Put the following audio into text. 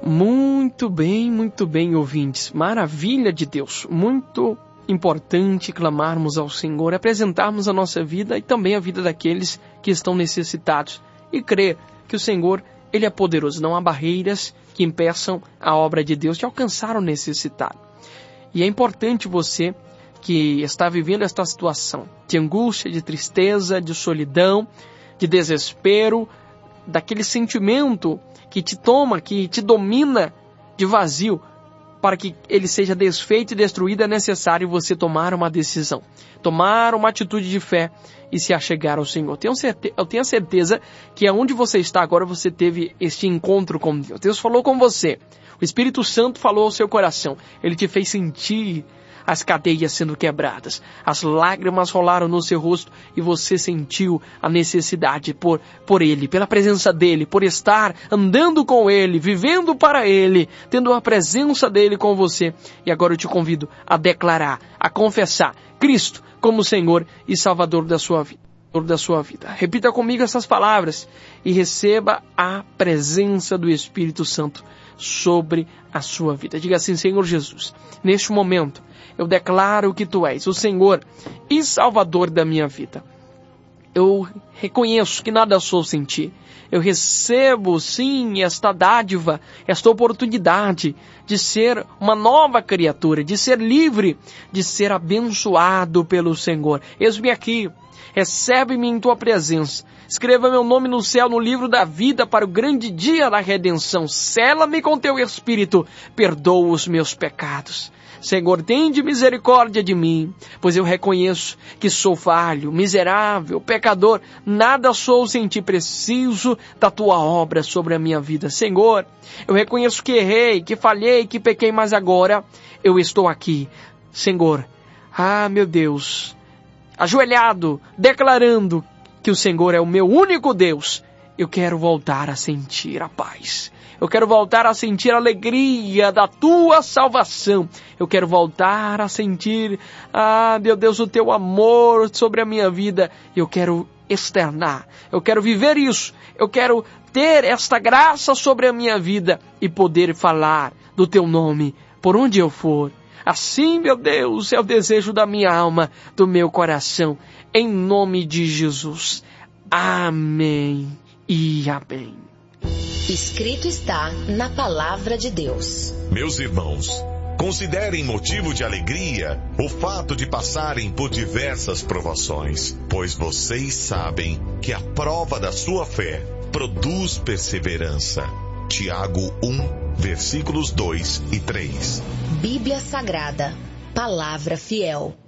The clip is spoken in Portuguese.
Muito bem, ouvintes. Maravilha de Deus. Muito importante clamarmos ao Senhor, apresentarmos a nossa vida e também a vida daqueles que estão necessitados e crer que o Senhor, Ele é poderoso. Não há barreiras que impeçam a obra de Deus de alcançar o necessitado. E é importante você que está vivendo esta situação de angústia, de tristeza, de solidão, de desespero, daquele sentimento que te toma, que te domina de vazio, para que ele seja desfeito e destruído, é necessário você tomar uma decisão, tomar uma atitude de fé e se achegar ao Senhor. Eu tenho a certeza que aonde você está agora, você teve este encontro com Deus. Deus falou com você, o Espírito Santo falou ao seu coração, Ele te fez sentir as cadeias sendo quebradas, as lágrimas rolaram no seu rosto e você sentiu a necessidade por Ele, pela presença dEle, por estar andando com Ele, vivendo para Ele, tendo a presença dEle com você. E agora eu te convido a declarar, a confessar Cristo como Senhor e Salvador da sua vida. Repita comigo essas palavras e receba a presença do Espírito Santo sobre a sua vida. Diga assim: Senhor Jesus, neste momento eu declaro que Tu és o Senhor e Salvador da minha vida. Eu reconheço que nada sou sem Ti. Eu recebo, sim, esta dádiva, esta oportunidade de ser uma nova criatura, de ser livre, de ser abençoado pelo Senhor. Eis-me aqui, recebe-me em Tua presença. Escreva meu nome no céu, no livro da vida, para o grande dia da redenção. Sela-me com Teu Espírito, perdoa os meus pecados. Senhor, tende misericórdia de mim, pois eu reconheço que sou falho, miserável, pecador, nada sou sem Ti, preciso da Tua obra sobre a minha vida. Senhor, eu reconheço que errei, que falhei, que pequei, mas agora eu estou aqui. Senhor, meu Deus, ajoelhado, declarando que o Senhor é o meu único Deus, eu quero voltar a sentir a paz. Eu quero voltar a sentir a alegria da Tua salvação. Eu quero voltar a sentir, meu Deus, o Teu amor sobre a minha vida. Eu quero externar. Eu quero viver isso. Eu quero ter esta graça sobre a minha vida e poder falar do Teu nome por onde eu for. Assim, meu Deus, é o desejo da minha alma, do meu coração. Em nome de Jesus. Amém e amém. Escrito está na Palavra de Deus. Meus irmãos, considerem motivo de alegria o fato de passarem por diversas provações, pois vocês sabem que a prova da sua fé produz perseverança. Tiago 1, versículos 2 e 3. Bíblia Sagrada, Palavra Fiel.